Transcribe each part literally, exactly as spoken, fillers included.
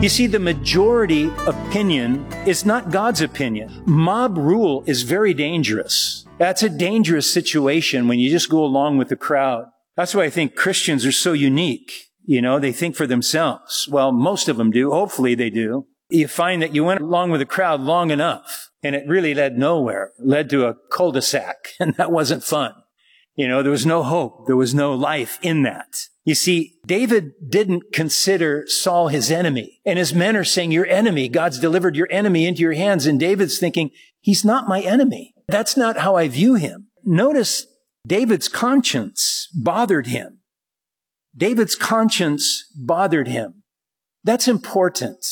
You see, the majority opinion is not God's opinion. Mob rule is very dangerous. That's a dangerous situation when you just go along with the crowd. That's why I think Christians are so unique. You know, they think for themselves. Well, most of them do. Hopefully they do. You find that you went along with the crowd long enough, and it really led nowhere. It led to a cul-de-sac, and that wasn't fun. You know, there was no hope. There was no life in that. You see, David didn't consider Saul his enemy. And his men are saying, your enemy, God's delivered your enemy into your hands. And David's thinking, he's not my enemy. That's not how I view him. Notice David's conscience bothered him. David's conscience bothered him. That's important.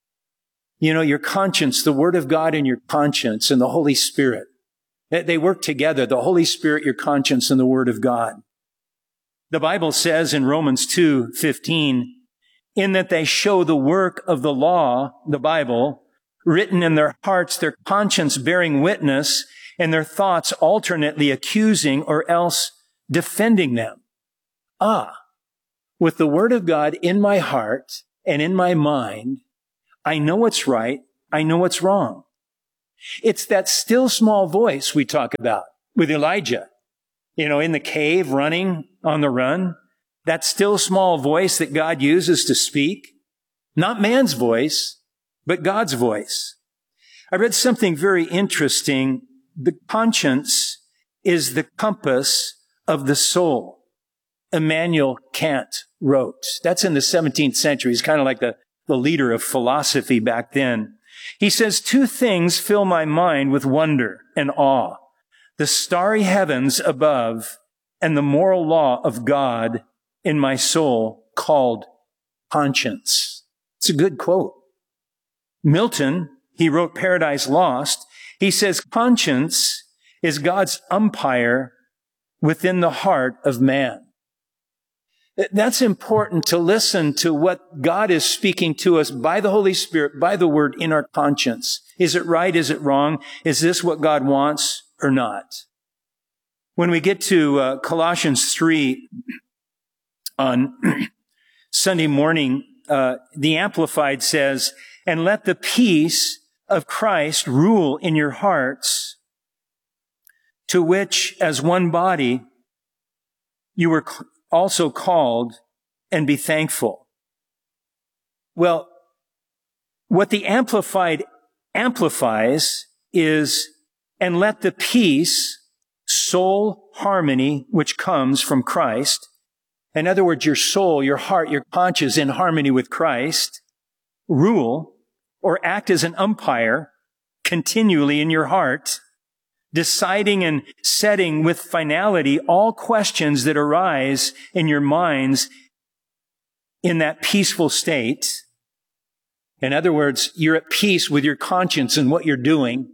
You know, your conscience, the Word of God and your conscience and the Holy Spirit. They work together, the Holy Spirit, your conscience, and the Word of God. The Bible says in Romans two fifteen, in that they show the work of the law, the Bible, written in their hearts, their conscience bearing witness, and their thoughts alternately accusing or else defending them. Ah, with the Word of God in my heart and in my mind, I know what's right, I know what's wrong. It's that still small voice we talk about with Elijah. You know, in the cave, running on the run. That still small voice that God uses to speak. Not man's voice, but God's voice. I read something very interesting. The conscience is the compass of the soul. Immanuel Kant wrote. That's in the seventeenth century. He's kind of like the, the leader of philosophy back then. He says, two things fill my mind with wonder and awe. The starry heavens above and the moral law of God in my soul called conscience. It's a good quote. Milton, he wrote Paradise Lost. He says, conscience is God's umpire within the heart of man. That's important to listen to what God is speaking to us by the Holy Spirit, by the Word in our conscience. Is it right? Is it wrong? Is this what God wants or not? When we get to uh, Colossians three on Sunday morning, uh, the Amplified says, and let the peace of Christ rule in your hearts, to which as one body you were also called, and be thankful. Well, what the Amplified amplifies is, and let the peace, soul harmony, which comes from Christ. In other words, your soul, your heart, your conscience in harmony with Christ, rule or act as an umpire continually in your heart, deciding and setting with finality all questions that arise in your minds in that peaceful state. In other words, you're at peace with your conscience and what you're doing,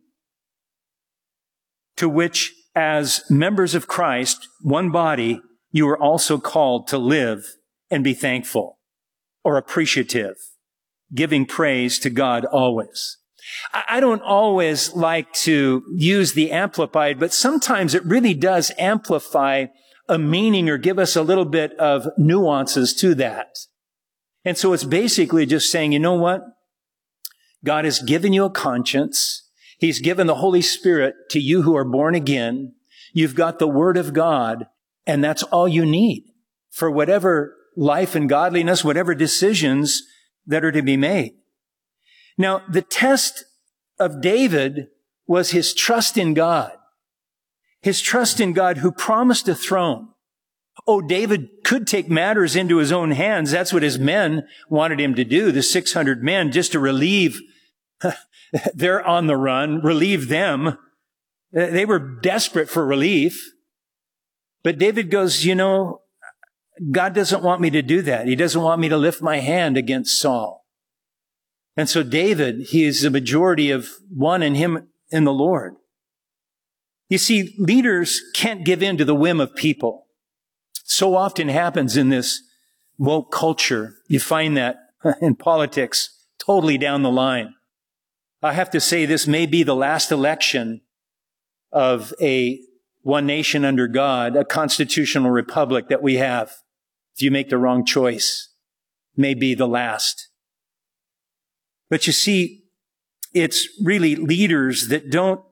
to which, as members of Christ, one body, you are also called to live and be thankful or appreciative, giving praise to God always. I don't always like to use the Amplified, but sometimes it really does amplify a meaning or give us a little bit of nuances to that. And so it's basically just saying, you know what? God has given you a conscience. He's given the Holy Spirit to you who are born again. You've got the Word of God, and that's all you need for whatever life and godliness, whatever decisions that are to be made. Now, the test of David was his trust in God. His trust in God who promised a throne. Oh, David could take matters into his own hands. That's what his men wanted him to do, the six hundred men, just to relieve, they're on the run, relieve them. They were desperate for relief. But David goes, you know, God doesn't want me to do that. He doesn't want me to lift my hand against Saul. And so David, he is the majority of one in him in the Lord. You see, leaders can't give in to the whim of people. So often happens in this woke culture. You find that in politics, totally down the line. I have to say this may be the last election of a one nation under God, a constitutional republic that we have. If you make the wrong choice, may be the last. But you see, it's really leaders that don't,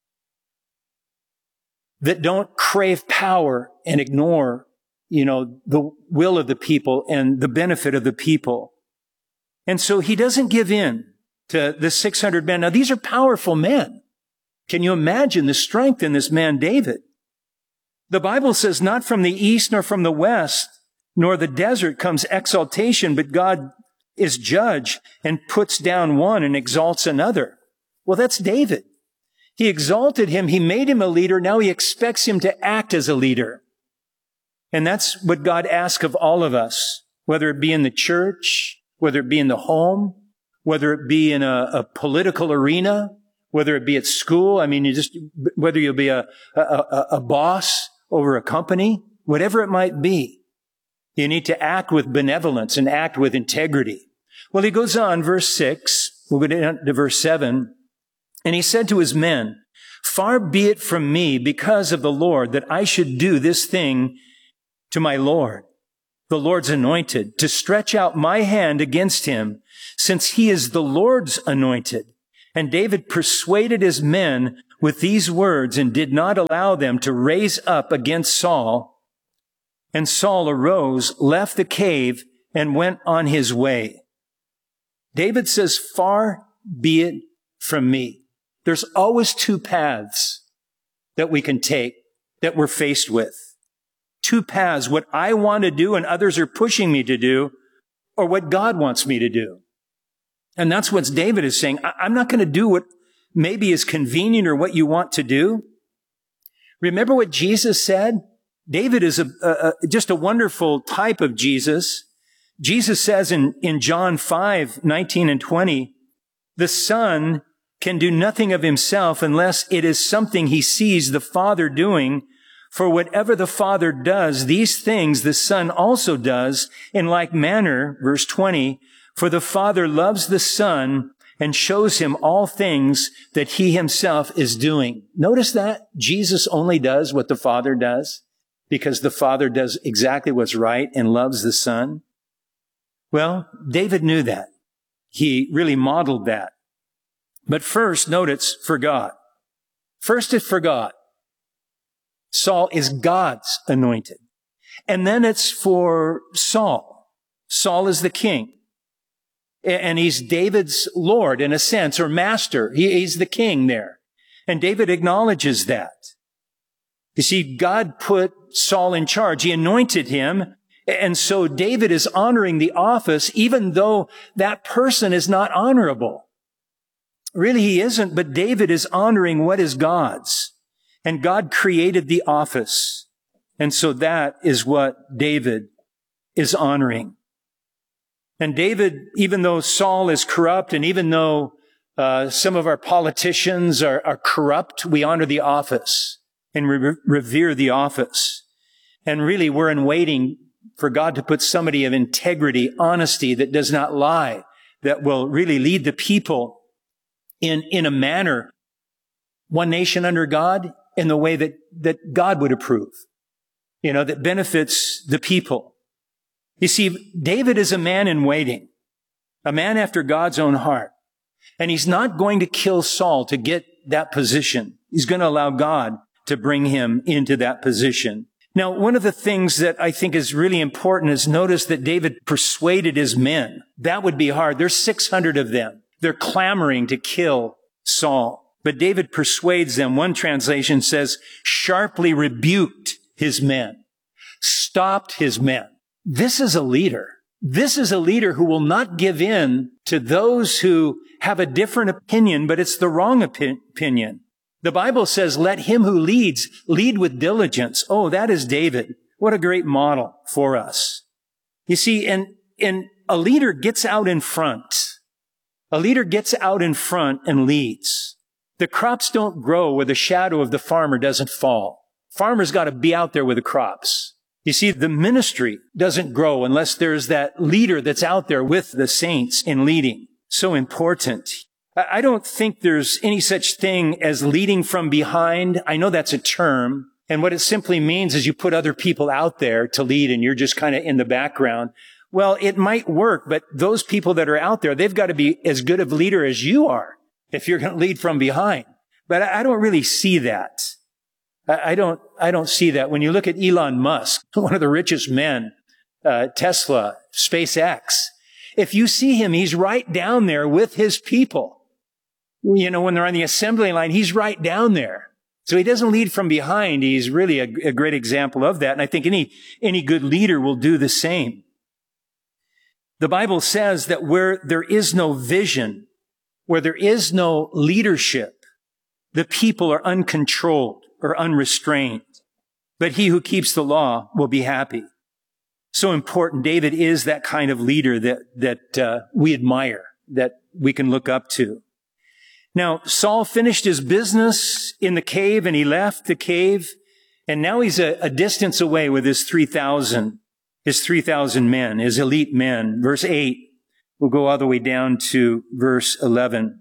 that don't crave power and ignore, you know, the will of the people and the benefit of the people. And so he doesn't give in to the six hundred men. Now, these are powerful men. Can you imagine the strength in this man, David? The Bible says, not from the east nor from the west, nor the desert comes exaltation, but God is judge and puts down one and exalts another. Well, that's David. He exalted him. He made him a leader. Now he expects him to act as a leader. And that's what God asks of all of us, whether it be in the church, whether it be in the home, whether it be in a, a political arena, whether it be at school. I mean, you just, whether you'll be a, a, a, a boss over a company, whatever it might be, you need to act with benevolence and act with integrity. Well, he goes on, verse six, we'll go down to verse seven. And he said to his men, far be it from me because of the Lord that I should do this thing to my Lord, the Lord's anointed, to stretch out my hand against him, since he is the Lord's anointed. And David persuaded his men with these words and did not allow them to raise up against Saul. And Saul arose, left the cave, and went on his way. David says, far be it from me. There's always two paths that we can take that we're faced with. Two paths, what I want to do and others are pushing me to do, or what God wants me to do. And that's what David is saying. I'm not going to do what maybe is convenient or what you want to do. Remember what Jesus said? David is a, a, a just a wonderful type of Jesus. Jesus says in, in John five, nineteen and twenty, the Son can do nothing of himself unless it is something he sees the Father doing. For whatever the Father does, these things the Son also does in like manner, verse twenty, for the Father loves the Son and shows him all things that he himself is doing. Notice that Jesus only does what the Father does because the Father does exactly what's right and loves the Son. Well, David knew that. He really modeled that. But first, note it's for God. First, it's for God. Saul is God's anointed. And then it's for Saul. Saul is the king. And he's David's Lord in a sense, or master. He, he's the king there. And David acknowledges that. You see, God put Saul in charge. He anointed him. And so David is honoring the office, even though that person is not honorable. Really, he isn't, but David is honoring what is God's. And God created the office. And so that is what David is honoring. And David, even though Saul is corrupt, and even though uh, some of our politicians are, are corrupt, we honor the office and re- revere the office. And really, we're in waiting for God to put somebody of integrity, honesty, that does not lie, that will really lead the people in, in a manner, one nation under God, in the way that, that God would approve, you know, that benefits the people. You see, David is a man in waiting, a man after God's own heart. And he's not going to kill Saul to get that position. He's going to allow God to bring him into that position. Now, one of the things that I think is really important is notice that David persuaded his men. That would be hard. There's six hundred of them. They're clamoring to kill Saul. But David persuades them. One translation says, sharply rebuked his men, stopped his men. This is a leader. This is a leader who will not give in to those who have a different opinion, but it's the wrong opi- opinion. The Bible says, let him who leads lead with diligence. Oh, that is David. What a great model for us. You see, and, and a leader gets out in front. A leader gets out in front and leads. The crops don't grow where the shadow of the farmer doesn't fall. Farmer's got to be out there with the crops. You see, the ministry doesn't grow unless there's that leader that's out there with the saints in leading. So important. I don't think there's any such thing as leading from behind. I know that's a term. And what it simply means is you put other people out there to lead and you're just kind of in the background. Well, it might work, but those people that are out there, they've got to be as good of a leader as you are if you're going to lead from behind. But I don't really see that. I don't, I don't see that. When you look at Elon Musk, one of the richest men, uh, Tesla, SpaceX, if you see him, he's right down there with his people. You know, when they're on the assembly line, he's right down there. So he doesn't lead from behind. He's really a, a great example of that. And I think any, any good leader will do the same. The Bible says that where there is no vision, where there is no leadership, the people are uncontrolled or unrestrained. But he who keeps the law will be happy. So important. David is that kind of leader that, that uh, we admire, that we can look up to. Now, Saul finished his business in the cave and he left the cave. And now he's a, a distance away with his three thousand, his three thousand men, his elite men. Verse eight, we'll go all the way down to verse eleven.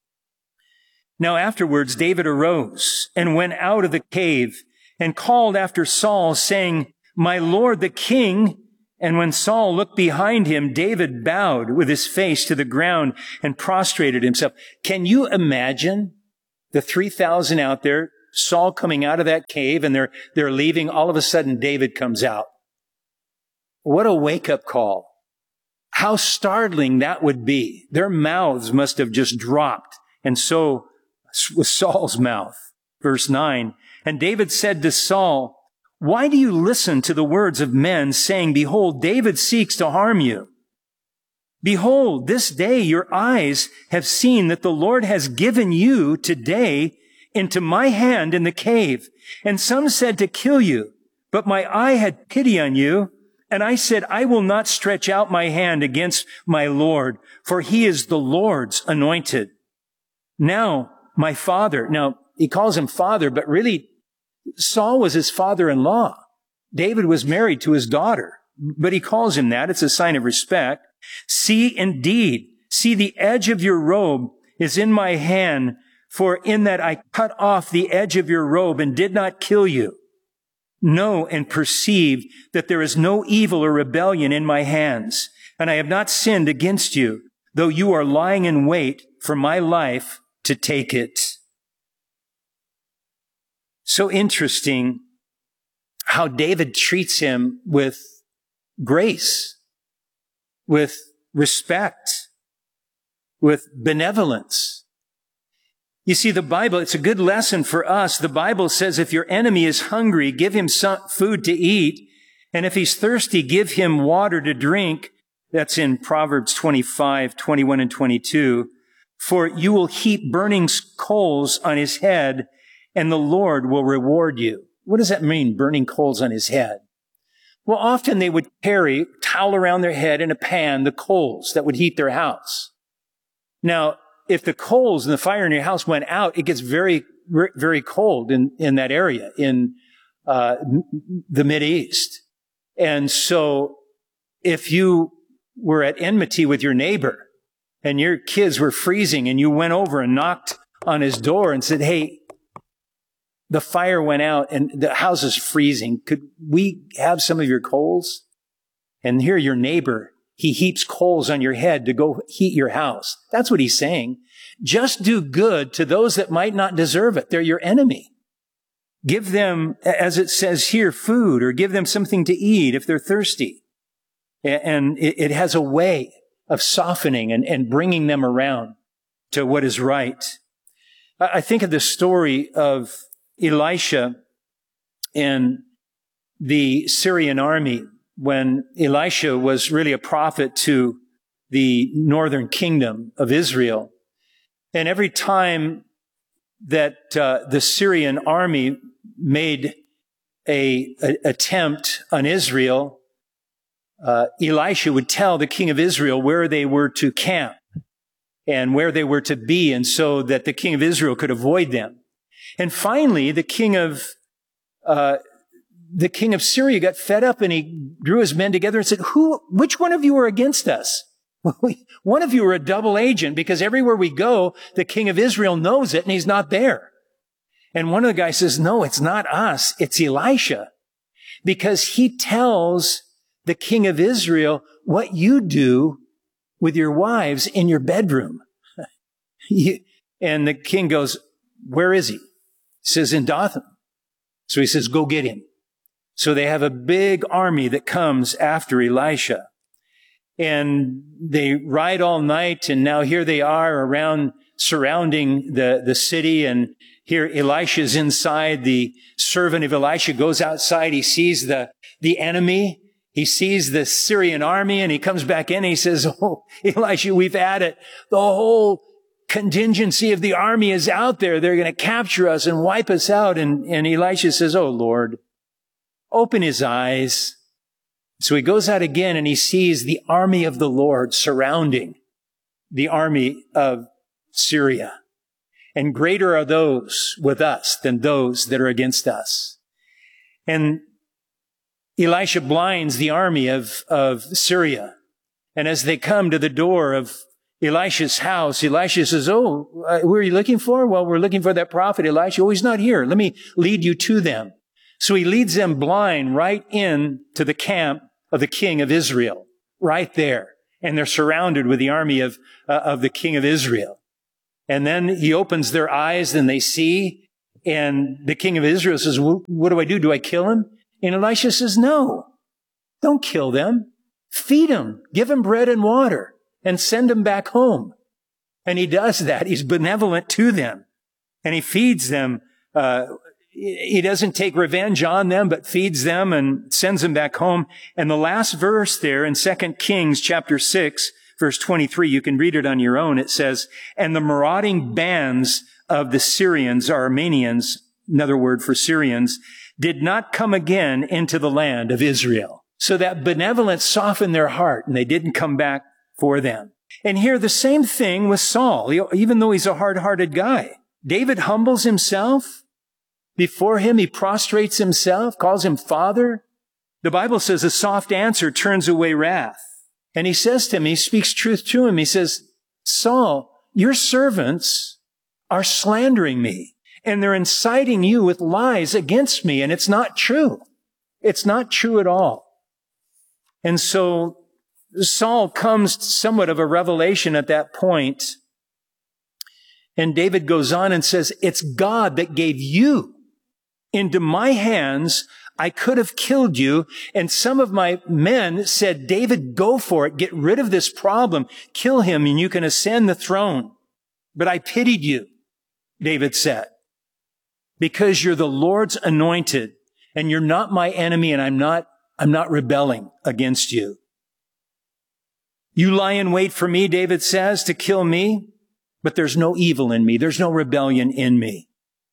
Now afterwards, David arose and went out of the cave and called after Saul, saying, "My lord, the king." And when Saul looked behind him, David bowed with his face to the ground and prostrated himself. Can you imagine the three thousand out there, Saul coming out of that cave and they're, they're leaving. All of a sudden, David comes out. What a wake-up call. How startling that would be. Their mouths must have just dropped. And so was Saul's mouth. Verse nine. And David said to Saul, "Why do you listen to the words of men, saying, 'Behold, David seeks to harm you'? Behold, this day your eyes have seen that the Lord has given you today into my hand in the cave. And some said to kill you, but my eye had pity on you. And I said, I will not stretch out my hand against my Lord, for he is the Lord's anointed. Now, my father," now he calls him father, but really Saul was his father-in-law. David was married to his daughter, but he calls him that. It's a sign of respect. "See, indeed, see the edge of your robe is in my hand, for in that I cut off the edge of your robe and did not kill you. Know and perceive that there is no evil or rebellion in my hands, and I have not sinned against you, though you are lying in wait for my life to take it." So interesting how David treats him with grace, with respect, with benevolence. You see, the Bible, it's a good lesson for us. The Bible says if your enemy is hungry, give him some food to eat. And if he's thirsty, give him water to drink. That's in Proverbs twenty-five, twenty-one and twenty-two. "For you will heap burning coals on his head, and the Lord will reward you." What does that mean, burning coals on his head? Well, often they would carry, towel around their head in a pan, the coals that would heat their house. Now, if the coals and the fire in your house went out, it gets very, very cold in, in that area, in uh, the Mideast. And so if you were at enmity with your neighbor and your kids were freezing and you went over and knocked on his door and said, "Hey, the fire went out and the house is freezing. Could we have some of your coals?" And here your neighbor, he heaps coals on your head to go heat your house. That's what he's saying. Just do good to those that might not deserve it. They're your enemy. Give them, as it says here, food, or give them something to eat if they're thirsty. And it has a way of softening and, and bringing them around to what is right. I think of the story of Elisha and the Syrian army, when Elisha was really a prophet to the northern kingdom of Israel. And every time that uh, the Syrian army made a, a attempt on Israel, uh, Elisha would tell the king of Israel where they were to camp and where they were to be, and so that the king of Israel could avoid them. And finally, the king of uh, the king of Syria got fed up, and he drew his men together and said, "Who? Which one of you are against us? One of you are a double agent, because everywhere we go, the king of Israel knows it, and he's not there." And one of the guys says, "No, it's not us. It's Elisha, because he tells the king of Israel what you do with your wives in your bedroom. And the king goes, where is he? He says, in Dothan. So he says, go get him. So they have a big army that comes after Elisha. And they ride all night, and now here they are around surrounding the, the city, and here Elisha's inside. The servant of Elisha goes outside. He sees the, the enemy. He sees the Syrian army, and he comes back in and he says, oh, Elisha, we've had it. The whole contingency of the army is out there. They're going to capture us and wipe us out. And, and Elisha says, oh, Lord, open his eyes. So he goes out again and he sees the army of the Lord surrounding the army of Syria. And greater are those with us than those that are against us. And Elisha blinds the army of, of Syria. And as they come to the door of Elisha's house, Elisha says, oh, uh, who are you looking for? Well, we're looking for that prophet Elisha. Oh, he's not here. Let me lead you to them. So he leads them blind right in to the camp of the king of Israel, right there. And they're surrounded with the army of, uh, of the king of Israel. And then he opens their eyes and they see, and the king of Israel says, well, what do I do? Do I kill him? And Elisha says, no, don't kill them. Feed them, give them bread and water, and send them back home. And he does that. He's benevolent to them. And he feeds them. Uh, he doesn't take revenge on them, but feeds them and sends them back home. And the last verse there in Second Kings chapter six, verse twenty-three, you can read it on your own. It says, and the marauding bands of the Syrians, or Armenians, another word for Syrians, did not come again into the land of Israel. So that benevolence softened their heart, and they didn't come back for them. And here, the same thing with Saul, even though he's a hard-hearted guy. David humbles himself. Before him, he prostrates himself, calls him father. The Bible says a soft answer turns away wrath. And he says to him, he speaks truth to him. He says, Saul, your servants are slandering me, and they're inciting you with lies against me, and it's not true. It's not true at all. And so Saul comes somewhat of a revelation at that point. And David goes on and says, it's God that gave you into my hands. I could have killed you. And some of my men said, David, go for it. Get rid of this problem. Kill him and you can ascend the throne. But I pitied you, David said, because you're the Lord's anointed and you're not my enemy, and I'm not, I'm not rebelling against you. You lie in wait for me, David says, to kill me, but there's no evil in me. There's no rebellion in me.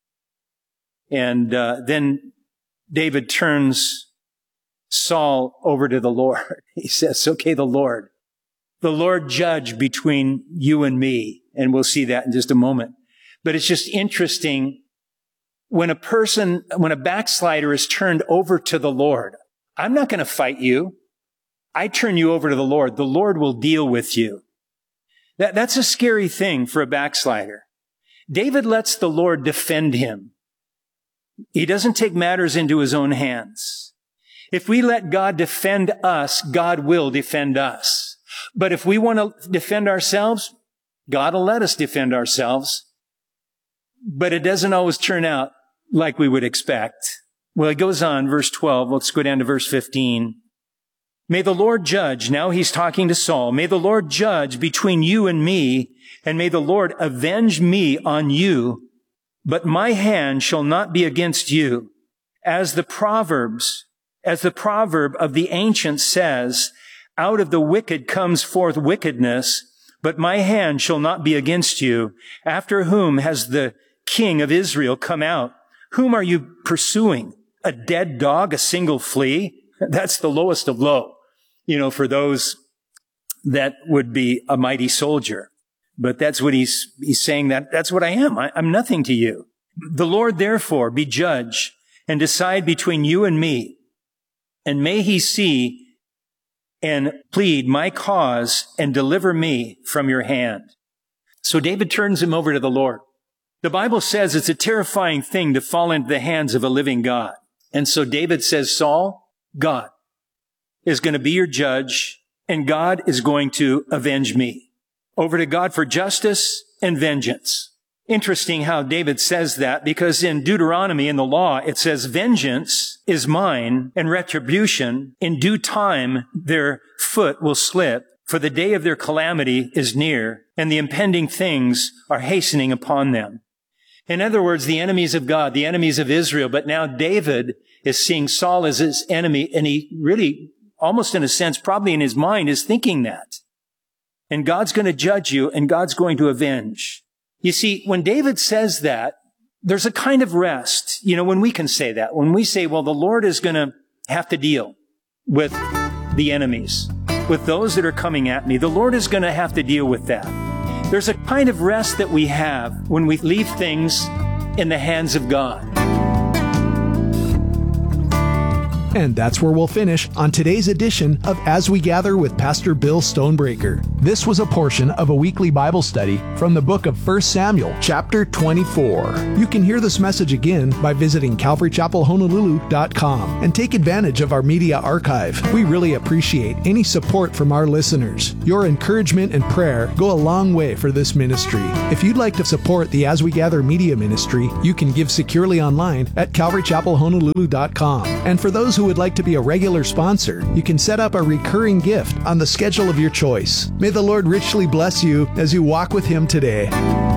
And uh, then David turns Saul over to the Lord. He says, okay, the Lord, the Lord judge between you and me. And we'll see that in just a moment. But it's just interesting when a person, when a backslider is turned over to the Lord. I'm not going to fight you. I turn you over to the Lord. The Lord will deal with you. That, that's a scary thing for a backslider. David lets the Lord defend him. He doesn't take matters into his own hands. If we let God defend us, God will defend us. But if we want to defend ourselves, God will let us defend ourselves. But it doesn't always turn out like we would expect. Well, it goes on, verse twelve. Let's go down to verse fifteen. May the Lord judge, now he's talking to Saul, may the Lord judge between you and me, and may the Lord avenge me on you, but my hand shall not be against you. As the Proverbs, as the proverb of the ancients says, out of the wicked comes forth wickedness, but my hand shall not be against you. After whom has the king of Israel come out? Whom are you pursuing? A dead dog, a single flea? That's the lowest of low, you know, for those that would be a mighty soldier. But that's what he's, he's saying, that that's what I am. I, I'm nothing to you. The Lord, therefore, be judge and decide between you and me. And may he see and plead my cause and deliver me from your hand. So David turns him over to the Lord. The Bible says it's a terrifying thing to fall into the hands of a living God. And so David says, Saul, God, is going to be your judge, and God is going to avenge me. Over to God for justice and vengeance. Interesting how David says that, because in Deuteronomy, in the law, it says, vengeance is mine and retribution. In due time, their foot will slip, for the day of their calamity is near, and the impending things are hastening upon them. In other words, the enemies of God, the enemies of Israel. But now David is seeing Saul as his enemy, and he really, almost in a sense, probably in his mind, is thinking that. And God's going to judge you, and God's going to avenge. You see, when David says that, there's a kind of rest. You know, when we can say that, when we say, well, the Lord is going to have to deal with the enemies, with those that are coming at me. The Lord is going to have to deal with that. There's a kind of rest that we have when we leave things in the hands of God. And that's where we'll finish on today's edition of As We Gather with Pastor Bill Stonebreaker. This was a portion of a weekly Bible study from the book of First Samuel, chapter twenty-four. You can hear this message again by visiting calvary chapel honolulu dot com and take advantage of our media archive. We really appreciate any support from our listeners. Your encouragement and prayer go a long way for this ministry. If you'd like to support the As We Gather media ministry, you can give securely online at calvary chapel honolulu dot com. And for those who would like to be a regular sponsor, you can set up a recurring gift on the schedule of your choice. May the Lord richly bless you as you walk with Him today.